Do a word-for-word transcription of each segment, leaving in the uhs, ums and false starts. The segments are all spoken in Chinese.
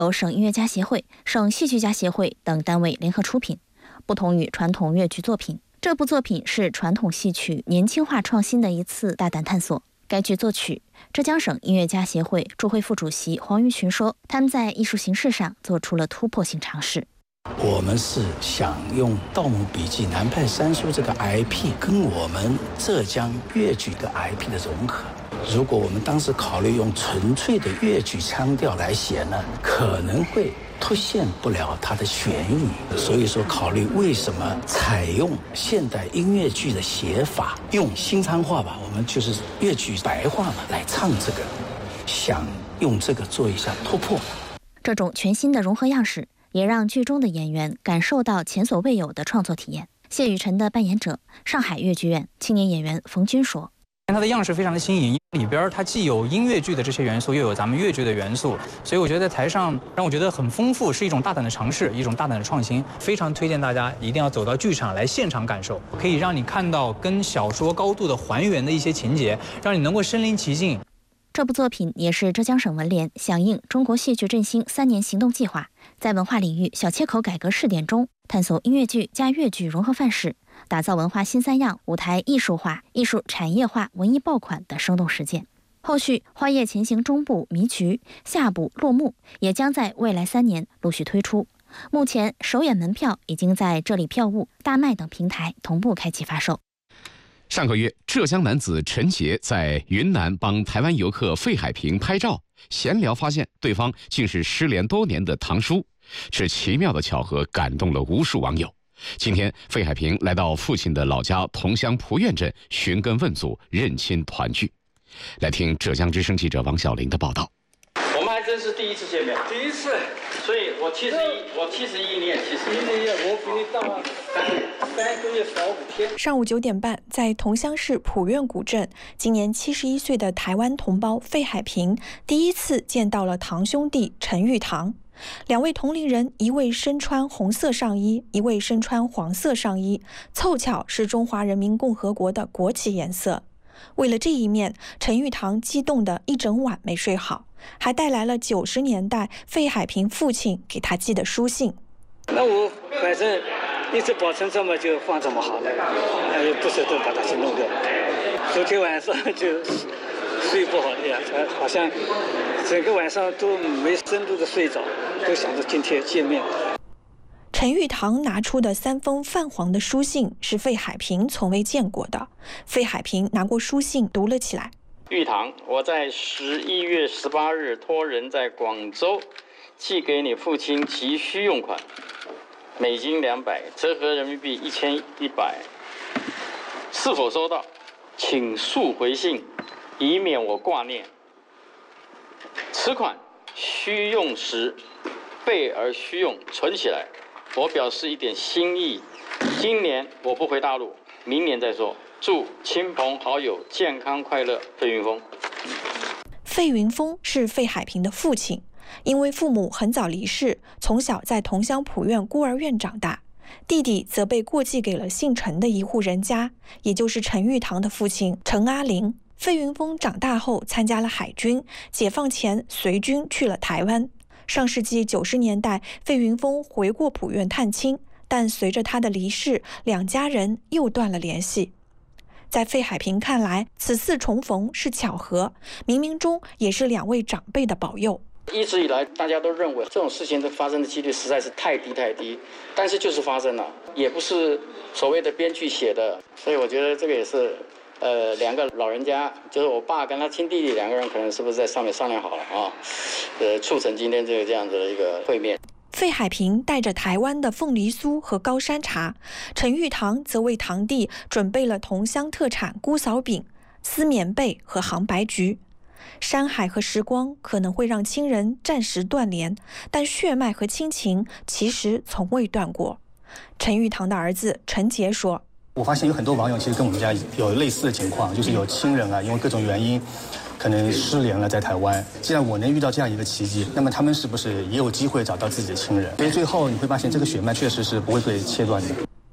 由省音乐家协会、省戏剧家协会等单位联合出品。不同于传统越剧作品，这部作品是传统戏曲年轻化创新的一次大胆探索。该剧作曲浙江省音乐家协会驻会副主席黄玉群说，他们在艺术形式上做出了突破性尝试。 我们是想用《盗墓笔记》南派三叔这个 I P 跟我们浙江粤剧的 I P 的融合。如果我们当时考虑用纯粹的粤剧腔调来写呢，可能会凸显不了它的玄意。所以说，考虑为什么采用现代音乐剧的写法，用新昌话吧，我们就是粤剧白话嘛来唱这个，想用这个做一下突破。 这种全新的融合样式，也让剧中的演员感受到前所未有的创作体验。谢雨辰的扮演者，上海越剧院青年演员冯军说。 它的样式非常的新颖，里边它既有音乐剧的这些元素，又有咱们粤剧的元素，所以我觉得在台上让我觉得很丰富，是一种大胆的尝试，一种大胆的创新。非常推荐大家一定要走到剧场来现场感受，可以让你看到跟小说高度的还原的一些情节，让你能够身临其境。 这部作品也是浙江省文联响应中国戏剧振兴三年行动计划，在文化领域小切口改革试点中，探索音乐剧加粤剧融合范式，打造文化新三样、舞台艺术化、艺术产业化、文艺爆款的生动实践。后续《花叶前行》中部迷局、下部落幕也将在未来三年陆续推出。目前首演门票已经在这里票务、大麦等平台同步开启发售。 上个月，浙江男子陈杰在云南帮台湾游客费海平拍照，闲聊发现对方竟是失联多年的堂叔，这奇妙的巧合感动了无数网友。今天，费海平来到父亲的老家桐乡蒲院镇寻根问祖，认亲团聚。来听浙江之声记者王小玲的报道。 我们还真是第一次见面， 第一次， 所以我七十一，我七十一，你也七十一， 你也我比你大三三个月少五天。 上午九点半，在桐乡市蒲院古镇，今年七十一岁的台湾同胞费海平第一次见到了堂兄弟陈玉堂。两位同龄人，一位身穿红色上衣，一位身穿黄色上衣，凑巧是中华人民共和国的国旗颜色。为了这一面，陈玉堂激动得一整晚没睡好，还带来了九十年代费海平父亲给他寄的书信。 那我反正一直保存这么就放这么好了，哎，不舍得把它去弄掉。昨天晚上就睡不好的呀，好像整个晚上都没深度的睡着，都想着今天见面。 陈玉堂拿出的三封泛黄的书信是费海平从未见过的。费海平拿过书信读了起来。 玉堂，我在十一月十八日托人在广州寄给你父亲急需用款，美金两百，折合人民币一千一百，是否收到？请速回信，以免我挂念。此款需用时备而需用，存起来。我表示一点心意，今年我不回大陆，明年再说。祝亲朋好友健康快乐。费云峰。 费云峰是费海平的父亲，因为父母很早离世，从小在桐乡蒲院孤儿院长大。弟弟则被过继给了姓陈的一户人家，也就是陈玉堂的父亲陈阿林。费云峰长大后参加了海军，解放前随军去了台湾。上世纪九十年代，费云峰回过蒲院探亲，但随着他的离世，两家人又断了联系。在费海平看来，此次重逢是巧合，冥冥中也是两位长辈的保佑。 一直以来，大家都认为这种事情的发生的几率实在是太低太低，但是就是发生了，也不是所谓的编剧写的，所以我觉得这个也是。呃，两个老人家，就是我爸跟他亲弟弟两个人，可能是不是在上面商量好了啊？呃，促成今天这个这样子的一个会面。 费海平带着台湾的凤梨酥和高山茶，陈玉堂则为堂弟准备了桐乡特产姑嫂饼、丝棉被和杭白菊。山海和时光可能会让亲人暂时断联，但血脉和亲情其实从未断过。陈玉堂的儿子陈杰说。 我发现有很多网友其实跟我们家有类似的情况，就是有亲人啊，因为各种原因，可能失联了在台湾。既然我能遇到这样一个奇迹，那么他们是不是也有机会找到自己的亲人？所以最后你会发现，这个血脉确实是不会被切断的。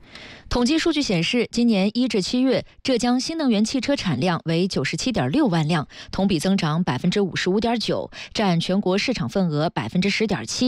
统计数据显示，今年一至七月，浙江新能源汽车产量为九十七点六万辆，同比增长百分之五十五点九，占全国市场份额百分之十点七。